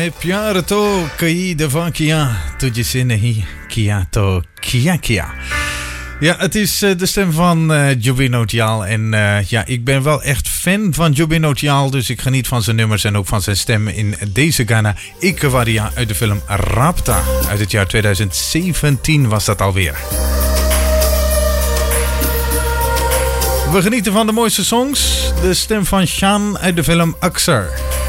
है प्यार तो कई दफा किया, तुझसे नहीं किया तो किया किया. Ja, het is de stem van Joby Notiaal. En ja, ik ben wel echt fan van Joby Notiaal. Dus ik geniet van zijn nummers en ook van zijn stem in deze Ghana. Ikewaria uit de film Rapta. Uit het jaar 2017 was dat alweer. We genieten van de mooiste songs. De stem van Shan uit de film Aksar.